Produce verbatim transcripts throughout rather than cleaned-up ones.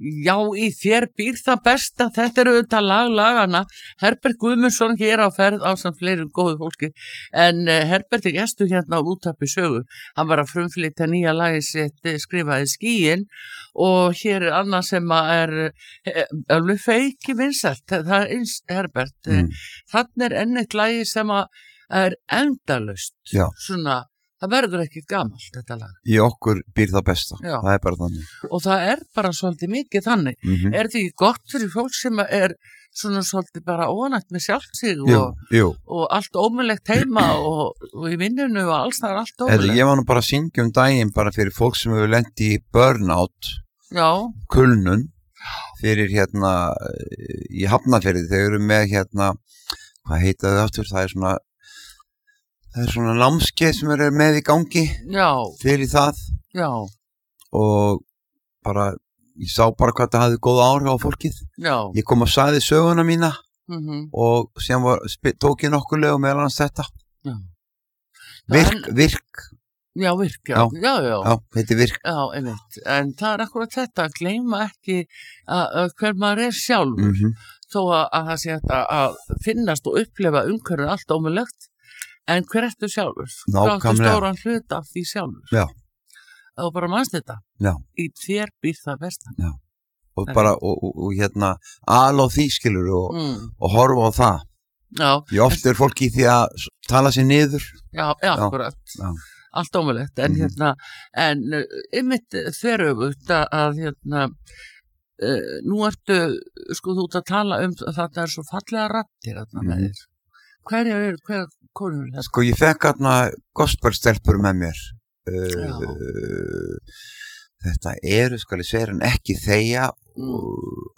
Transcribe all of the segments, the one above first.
Já, í þér býr það besta, þetta er auðvitað lag lagana, Herbert Guðmundsson hér á ferð á samt fleiri góðu fólki, en uh, Herbert er gestur hérna á Útvarpi sögu, hann var að frumflytja nýja lagi sitt skrifaði Skýin og hér er annað sem að er alveg feiki vinsælt, það er eins Herbert, mm. þannig er enn eitt lagi sem að er endalaust, Já. Svona það verður ekki gamalt þetta lag. Í okkur býr það besta, Já. Það er bara þannig. Og það er bara svolítið mikið þannig. Mm-hmm. Er því gott fyrir fólk sem er svona svolítið bara óanætt með sjálft sig jú, og, jú. og allt ómulegt heima og, og í vinnunu og alls það er allt ómulegt. Eða, ég var nú bara að syngja um daginn bara fyrir fólk sem hefur lent í burnout, Já. kulnun, fyrir hérna í Hafnarfirði, þau eru með hérna, hvað heita þau aftur, það er svona Það er svona námskeið sem eru með í gangi Já. fyrir það Já. og bara, ég sá bara hvað það hafði góð áhrif á fólkið. Já. Ég kom og sagði söguna mína mm-hmm. og síðan var, tók ég nokkur lög og meðal hans þetta. Já. Virk, en, virk. Já, virk, já. Já, já. Já, já þetta er virk. Já, einmitt. En það er akkurat þetta, að gleyma ekki að, að hver maður er sjálfur, mm-hmm. þó að, að það sé þetta að finnast og upplefa umhverfið allt ómulegt. En hver ertu sjálfur? Nákvæmlega. Þú stóran hlut af því sjálfur. Já. Og bara manst þetta. Já. Í þér býr það besta. Já. Og það bara, og, og, og hérna, al á því skilur og, mm. og horfa á það. Já. Ég oft er fólk í því að tala sér niður. Já, já, akkurat. Já. Allt ómulegt. En mm-hmm. hérna, en einmitt þveröfugt að, að hérna, uh, nú ertu, sko þú ert að tala um að þetta er svo fallega raddir þarna með þér. Hverja er, hverja konur er þetta? Sko, ég fekk hérna gospelstelpur með mér. Uh, þetta eru, skal ég segja, en ekki þegja. Mm.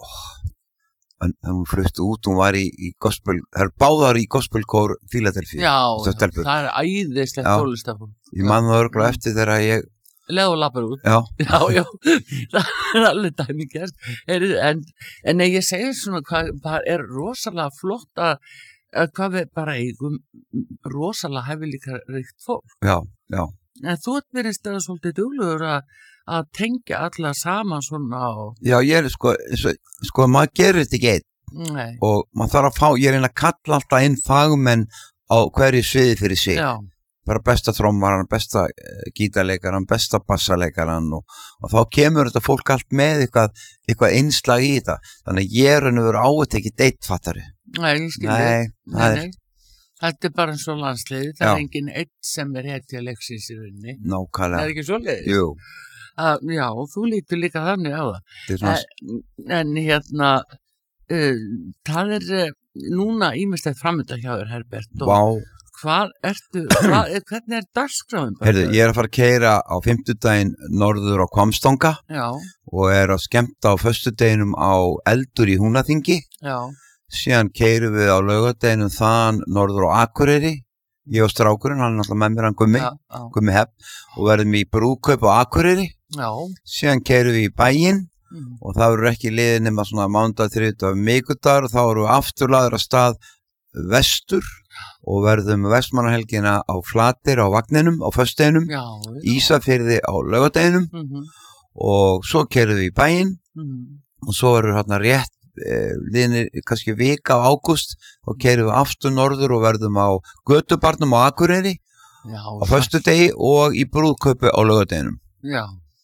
En hún flutti út, hún var í, í gospel, það er báðar í gospelkór Fíladelfíu. Já, það er æðislegt tólistafn. Ég man það örgulega eftir þegar ég... Leð og lappar út. Já. Já, já, það er alveg dæmi gert. En, en ég segi svona, hvað, hvað er rosalega flott að hvað við bara eigum rosalega hæfileika ríkt fólk. Já, já. En þú ert verið stöða svolítið duglegur að, að tengja alla saman svona og... Já, ég er sko, sko, maður gerir þetta ekki einn. Nei. Og maður þarf að fá, ég er einn að kalla alltaf inn fagmenn á hverju sviði fyrir sig. Já. Bara besta trommaran, besta gítarleikaran, besta bassaleikaran og, og þá kemur þetta fólk allt með eitthvað, eitthvað einslag í þetta. Þannig að ég er henni verið átt ekki deittfattari. Nei, ég skilji. Nei, nei, nei. Þetta er bara eins og landsliði, það já. Er enginn einn sem er hetja leiksins í rauninni. Nákvæmlega. Það er ekki svoleiðis? Jú. Uh, já, þú lítur líka þannig á það. Svona... En, en hérna, uh, það er uh, núna ýmislegt framönda hjá þér, Herbert. Vá. Wow. Hvað ertu, hvað, hvernig er dagskráin? Herðu, ég er að fara að keyra á fimmtudaginn norður á Hvammstanga Já. Og er að skemmta á föstudeginum á Eldur í Húnaþingi. Já. Síðan keyrum við á laugardeginum þaðan norður á Akureyri. Ég og strákurinn, hann er alltaf með mér, hann Gummi, já, já. Gummi Hepp, og verðum í brúðkaup á Akureyri. Já. Síðan keyrum við í bæinn mm. og það verður ekki liðið nema svona mánudag, þriðjudag, miðvikudagur og þá erum við afturlaður að stað vestur og verðum vestmannahelgina á Flatir á vagninum, á föstudeginum, Ísafirði á laugardeginum mm-hmm. og svo keyrum við í bæinn mm. og svo verður hérna rétt liðinir kannski vika á ágúst og keyrum við aftur norður og verðum á Götubarnum á Akureyri Já, á föstudegi og í brúðkaupi á laugardeginum. Já,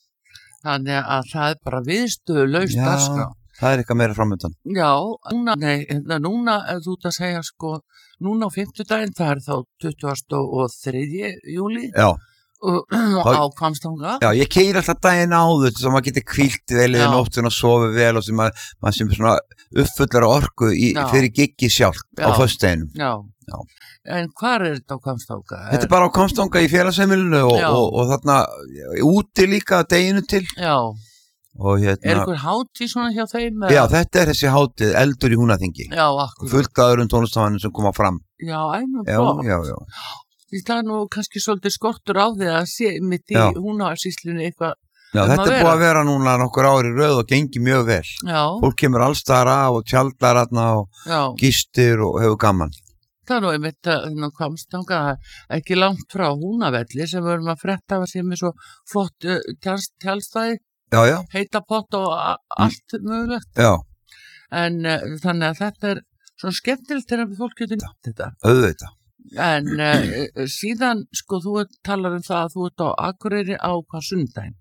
þannig að það er bara viðstöðulaust dagskrá. Það er eitthvað meira framöndan. Já, núna, nei, núna ef þú ert að segja sko, núna á fimmtudaginn, það er þá tuttugasta og þriðja júlí. Já. Og á Hvammstanga. Já, ég keyri alltaf daginn áður svo maður getur hvílt vel í nóttin og sofið vel og sem maður, maður sem svona uppfullar orku í, fyrir giggi sjálf á föstudeginum. Já. Já. En hvar er þetta á Hvammstanga? Þetta er bara á Hvammstanga í félagsheimilinu og, og, og þarna úti líka deginu til. Já. Og hérna, er einhver hátíð svona hjá þeim? Já, þetta er þessi hátíð, Eldur í Húnaþingi. Já, akkurat. Fullt af öðrum tónlistarmönnum sem koma fram. Já, einmitt flott. Já, já, já. Það er nú kannski svolítið skortur á því að sé mitt í Húnavatnssýslunni eitthvað. Já, um þetta er búið að vera núna nokkur ári röð og gengi mjög vel. Já. Fólk kemur allstaðar af og tjaldar og já. Gistir og hefur gaman. Það er nú einmitt að Hvammstanga ekki langt frá Húnavelli sem við erum að fretta að sé með svo flott uh, tjaldstæði. Já, já. Heita pott og a- allt mögulegt. Já, En uh, þannig að þetta er svona skemmtilegt þegar fólk getur nýtt þetta. auðvitað. En uh, síðan, sko, þú talar um það að þú ert á Akureyri á hvað sundaginn?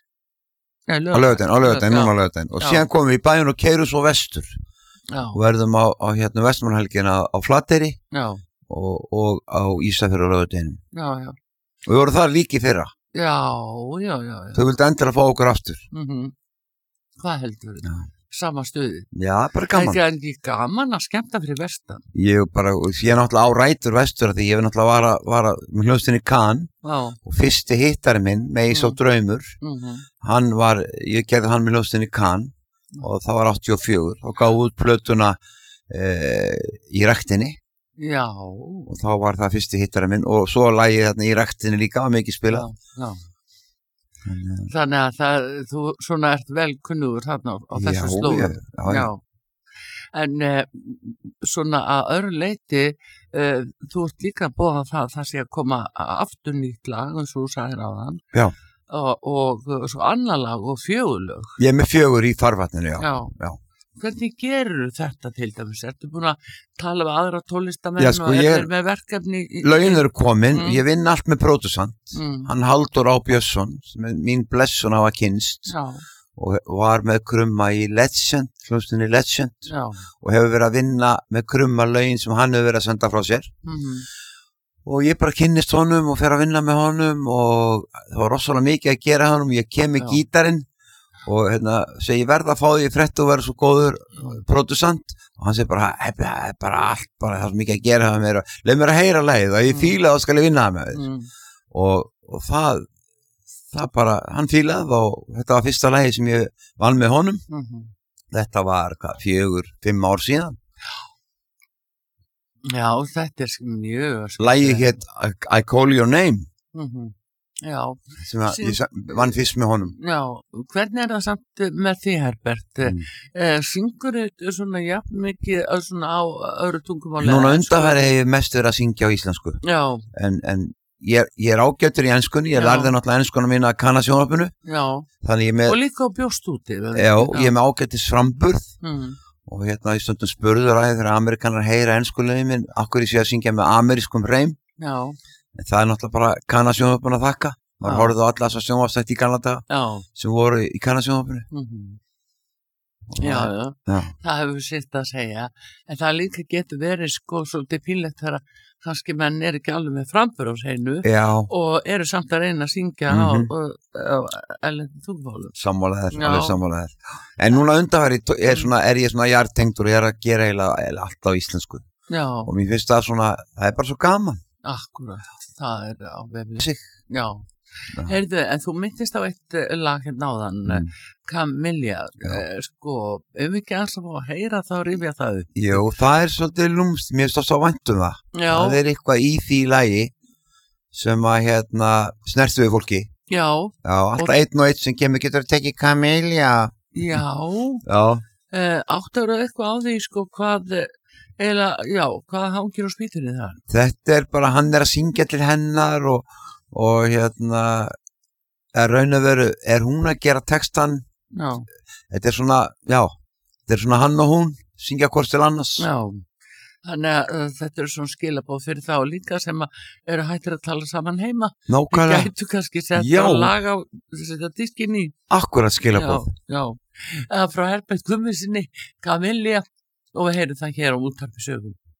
Nei, Á laugardaginn, á laugardaginn, núna á laugardaginn. Og Já. síðan komum við í bæinn og keyrum svo vestur Já, og verðum á, á hérna Vestmannhelgina á Flateyri já, og, og á Ísafjörður á laugardeginum. já, já. Og við vorum þar líki fyrra. Já, já, já, já. Þau vildi endilega fá okkur aftur. Mm Hvað heldur Já. Sama stuði. Já, bara gaman. Ekki en ekki gaman að skemmta fyrir vestan. Ég bara, ég er náttúrulega á rætur vestur af því ég hef náttúrulega var að, var að með hljóðstinni Cannes Já. og fyrsti hittari minn, Meis og draumur, Mm hann var, ég gerði hann með hljóðstinni Cannes og það var áttatíu og fjögur og gáði út plötuna e, í ræktinni Já. og þá var það fyrsti hittari minn og svo lagið þarna í ræktinni líka var mikið spilað. Já, já. Þannig að það, þú svona ert vel kunnugur þarna á, á þessu slóðum. Já, já, já. En uh, svona að öðru leiti, uh, þú ert líka að bóða það að það sé að koma aftur nýtt lag, eins og þú sagðir á þann. Já. Og, og svo annar lag og fjögurlög. Ég er með fjögur í farvatninu, já. Já. Já. Hvernig gerur þetta til dæmis? Ertu búin að tala við aðra tólistamenn Já, sko, og ég- er með verkefni? Í, Lögin eru komin, Mm. ég vinn allt með pródusant, Mm. hann Halldór Á Björnsson, sem er mín blessun á að kynst Já, og var með krumma í Legend, hljóðstinni Legend já. og hefur verið að vinna með krumma lögin sem hann hefur verið að senda frá sér Mm og ég bara kynnist honum og fer að vinna með honum og það var rosalega mikið að gera honum, ég kem með Já. gítarinn og hérna, segi ég verð að fá því frétt og verð svo góður pródusant og hann segi bara, það er bara allt bara það er svo mikið að gera það mér og leið mér að heyra lagið og ég Mm. fíla þá skal ég vinna það með þér mm. og, og það það bara, hann fílaði og þetta var fyrsta lagið sem ég vann með honum Mm þetta var hvað, fjögur, fimm ár síðan Já, þetta er mjög lagið hétt I, I Call Your Name mm Já, sem að, Sí. ég sa- vann fyrst með honum já, hvernig er það samt með því, Herbert? Mm. Eh, syngur þetta svona jafn mikið eh, svona á öðru tungumáli? núna en sko- undanfæri hef ég mest verið að syngja á íslensku Já, en, en ég, er- ég er ágættur í enskunni ég Já. lærði náttúrulega enskuna mína að kanna sjónvarpinu já, þannig ég er með, og líka á bjóst úti. já, ég er með ágættis framburð mm. og hérna í stundum spurður að þegar amerikanar heyra enskulegin minn okkur ég sé að syngja með amerískum reym Já, en það er náttúrulega bara kanna sjónvarpinu að þakka maður Já. horfði á alla þessar sjónvarpstætti í gamla daga já, sem voru í kanna sjónvarpinu mm já, já, já, það hefur sitt að segja, en það líka getur verið sko svolítið pínlegt þegar kannski menn er ekki alveg með frambur á hreinu já og eru samt að reyna að syngja Mhm. á, á, á ellendum tungumálum. sammálaðir, Já. alveg sammálaðir en núna undanfæri er, svona, er ég svona jartengdur og ég er að gera eiginlega eiginlega allt á íslensku Já, og mér finnst það svona, það er bara svo gaman akkurat, það er á vefli. sig Já, Já. heyrðu, en þú myndist á eitt eh, lag hérna áðan, Mm. Kamilja, Já. eh, sko, um ekki aðeins að fá að heyra þá rifja það upp. Jú, það er svolítið lúmst, mér finnst það svo vænt um það Já, það er eitthvað í því lagi sem að hérna snertu við fólki já, já, alltaf einn og einn sem kemur getur að tekið Kamilja já, já, eh, áttur eitthvað á því, sko, hvað, eða, já, hvað hangir á spýtunni þar? þetta er bara hann er að syngja til hennar og, og hérna er raun og veru, er hún að gera textan Já, þetta er svona, já þetta er svona hann og hún, syngja hvort til annars já, þannig að uh, þetta er svona skilabóð fyrir þá líka sem að eru hættir að tala saman heima. Við nákvæmlega, gætu kannski sett Já. að laga setja diskin í. akkurat Já, skilabóð já. Uh, frá Herbert Gummisinni, Kamilja og við heyrum það hér á útvarpi sögum.